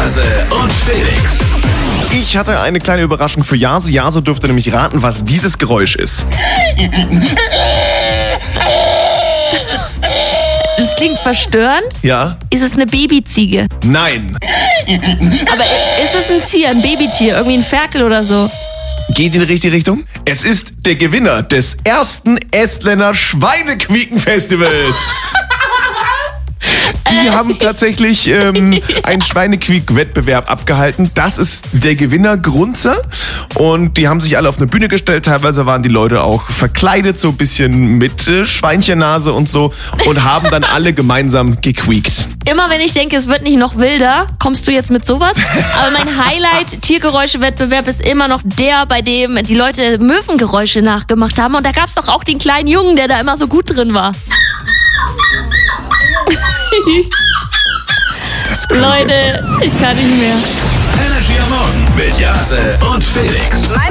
Jase und Felix. Ich hatte eine kleine Überraschung für Jase. Jase dürfte nämlich raten, was dieses Geräusch ist. Das klingt verstörend. Ja? Ist es eine Babyziege? Nein. Aber ist es ein Tier, ein Babytier, irgendwie ein Ferkel oder so? Geht in die richtige Richtung? Es ist der Gewinner des ersten Estländer Schweinequieken-Festivals. Die haben tatsächlich einen Schweinequiek-Wettbewerb abgehalten. Das ist der Gewinner, Grunzer. Und die haben sich alle auf eine Bühne gestellt. Teilweise waren die Leute auch verkleidet, so ein bisschen mit Schweinchennase und so. Und haben dann alle gemeinsam gequiekt. Immer wenn ich denke, es wird nicht noch wilder, kommst du jetzt mit sowas? Aber mein Highlight Tiergeräusche-Wettbewerb ist immer noch der, bei dem die Leute Möwengeräusche nachgemacht haben. Und da gab es doch auch den kleinen Jungen, der da immer so gut drin war. Das kann Leute, ich kann nicht mehr. Energy am Morgen mit Jase und Felix.